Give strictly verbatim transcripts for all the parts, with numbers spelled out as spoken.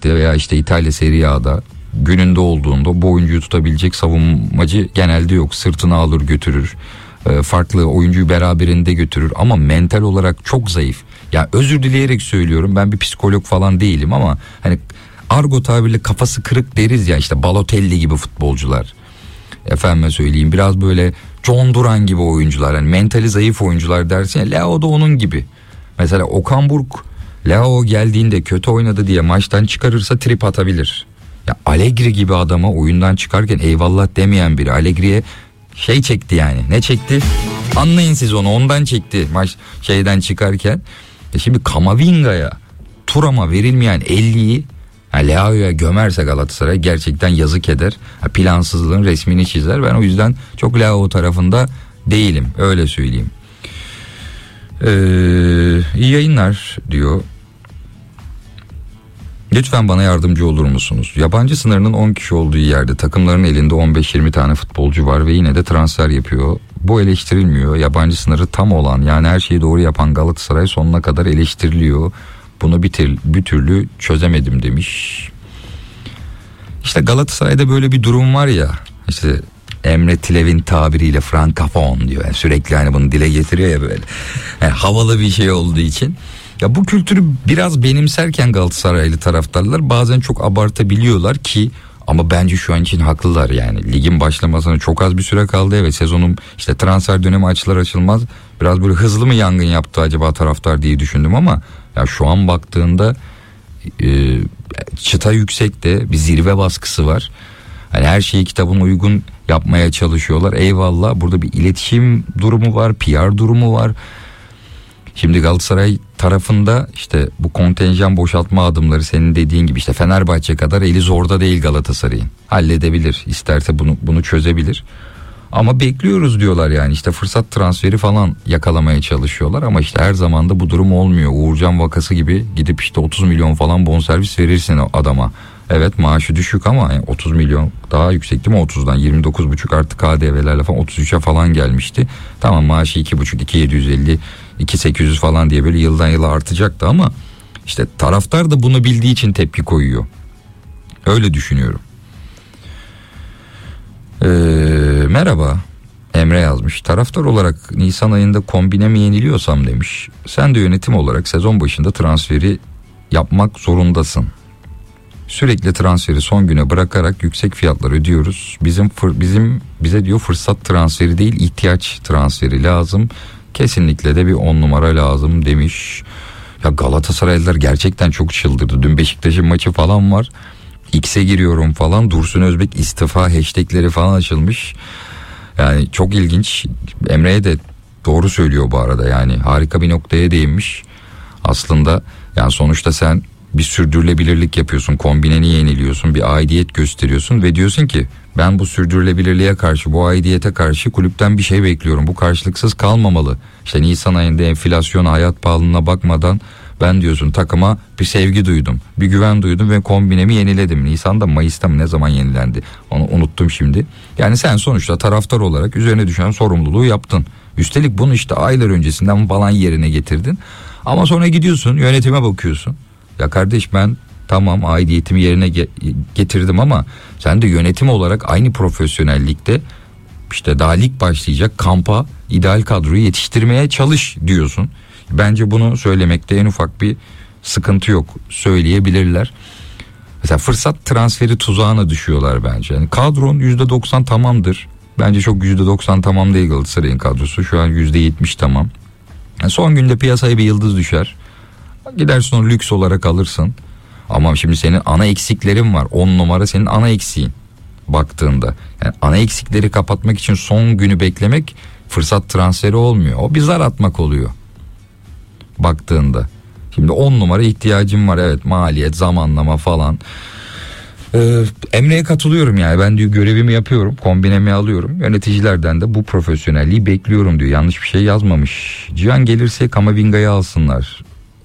Lig'de veya işte İtalya Serie A'da gününde olduğunda bu oyuncuyu tutabilecek savunmacı genelde yok. Sırtını alır götürür. Farklı oyuncuyu beraberinde götürür ama mental olarak çok zayıf. Ya özür dileyerek söylüyorum, ben bir psikolog falan değilim ama hani argo tabirle kafası kırık deriz ya, işte Balotelli gibi futbolcular. Efendime söyleyeyim biraz böyle John Duran gibi oyuncular, yani mentali zayıf oyuncular dersin ya, Leao da onun gibi. Mesela Okan Buruk Leao geldiğinde kötü oynadı diye maçtan çıkarırsa trip atabilir. Ya Allegri gibi adama oyundan çıkarken eyvallah demeyen biri Allegri'ye şey çekti yani. Ne çekti? Anlayın siz onu, ondan çekti maç şeyden çıkarken. E şimdi Kamavinga'ya, Thuram'a verilmeyen elliyi Leao'ya gömerse Galatasaray gerçekten yazık eder. Ha, plansızlığın resmini çizer. Ben o yüzden çok Leao tarafında değilim. Öyle söyleyeyim. Ee, iyi yayınlar diyor. Lütfen bana yardımcı olur musunuz? Yabancı sınırının on kişi olduğu yerde takımların elinde on beş yirmi tane futbolcu var ve yine de transfer yapıyor. Bu eleştirilmiyor. Yabancı sınırı tam olan, yani her şeyi doğru yapan Galatasaray sonuna kadar eleştiriliyor. Bunu bir, tir, bir türlü çözemedim demiş. İşte Galatasaray'da böyle bir durum var ya, işte Emre Tilev'in tabiriyle frankafon diyor. Yani sürekli hani bunu dile getiriyor ya böyle. Yani havalı bir şey olduğu için. Ya bu kültürü biraz benimserken Galatasaraylı taraftarlar bazen çok abartabiliyorlar ki, ama bence şu an için haklılar yani. Ligin başlamasına çok az bir süre kaldı. Evet, sezonun işte transfer dönemi açılır açılmaz biraz böyle hızlı mı yangın yaptı acaba taraftar diye düşündüm ama ya şu an baktığında e, çıta yüksekte, bir zirve baskısı var. Yani her şeyi kitabın uygun yapmaya çalışıyorlar. Eyvallah, burada bir iletişim durumu var, P R durumu var. Şimdi Galatasaray tarafında işte bu kontenjan boşaltma adımları, senin dediğin gibi işte Fenerbahçe kadar eli zorda değil Galatasaray'ın. Halledebilir, isterse bunu bunu çözebilir. Ama bekliyoruz diyorlar, yani işte fırsat transferi falan yakalamaya çalışıyorlar ama işte her zaman da bu durum olmuyor. Uğurcan vakası gibi gidip işte otuz milyon falan bonservis verirsin o adama. Evet, maaşı düşük ama otuz milyon daha yüksek değil mi otuzdan? yirmi dokuz buçuk artık K D V'lerle falan otuz üçe falan gelmişti. Tamam, maaşı iki buçuk, iki yedi yüz elli, iki sekiz yüz falan diye böyle yıldan yıla artacaktı ama işte taraftar da bunu bildiği için tepki koyuyor. Öyle düşünüyorum. Ee, merhaba, Emre yazmış. Taraftar olarak Nisan ayında kombine mi yeniliyorsam demiş. Sen de yönetim olarak sezon başında transferi yapmak zorundasın. Sürekli transferi son güne bırakarak yüksek fiyatlar ödüyoruz. Bizim bizim bize diyor fırsat transferi değil, ihtiyaç transferi lazım. Kesinlikle de bir on numara lazım demiş. Ya Galatasaraylılar gerçekten çok çıldırdı. Dün Beşiktaş'ın maçı falan var. X'e giriyorum falan, Dursun Özbek istifa hashtagleri falan açılmış. Yani çok ilginç. Emre'ye de doğru söylüyor bu arada, yani harika bir noktaya değinmiş. Aslında yani sonuçta sen bir sürdürülebilirlik yapıyorsun, kombineni yeniliyorsun, bir aidiyet gösteriyorsun ve diyorsun ki ben bu sürdürülebilirliğe karşı, bu aidiyete karşı kulüpten bir şey bekliyorum. Bu karşılıksız kalmamalı. İşte Nisan ayında enflasyona, hayat pahalılığına bakmadan ben diyorsun takıma bir sevgi duydum, bir güven duydum ve kombinemi yeniledim. Nisan'da, Mayıs'ta mı ne zaman yenilendi onu unuttum şimdi. Yani sen sonuçta taraftar olarak üzerine düşen sorumluluğu yaptın. Üstelik bunu işte aylar öncesinden falan yerine getirdin. Ama sonra gidiyorsun yönetime bakıyorsun. Ya kardeş, ben tamam aidiyetimi yerine ge- getirdim ama sen de yönetim olarak aynı profesyonellikte işte daha lig başlayacak kampa ideal kadroyu yetiştirmeye çalış diyorsun. Bence bunu söylemekte en ufak bir sıkıntı yok. Söyleyebilirler. Mesela fırsat transferi tuzağına düşüyorlar bence. Yani kadron yüzde doksan tamamdır. Bence çok yüzde doksan tamam değil Galatasaray'ın kadrosu. Şu an yüzde yetmiş tamam. Yani son günde piyasaya bir yıldız düşer. Gidersin onu lüks olarak alırsın. Ama şimdi senin ana eksiklerin var. on numara senin ana eksiğin baktığında. Yani ana eksikleri kapatmak için son günü beklemek fırsat transferi olmuyor. O bir zar atmak oluyor baktığında. Şimdi on numara ihtiyacım var, evet, maliyet, zamanlama falan. Ee, Emre'ye katılıyorum yani, ben diyor görevimi yapıyorum, kombinemi alıyorum, yöneticilerden de bu profesyonelliği bekliyorum diyor. Yanlış bir şey yazmamış. Cihan gelirse Kamavinga'yı alsınlar.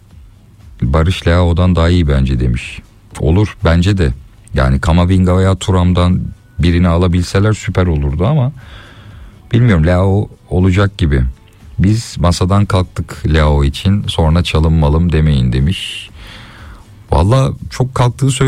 Barış Leao'dan daha iyi bence demiş. Olur bence de. Yani Kamavinga veya Thuram'dan birini alabilseler süper olurdu ama bilmiyorum, Leao olacak gibi. Biz masadan kalktık Leao için, sonra çalınmalım demeyin demiş. Valla çok kalktığı söyleniyor.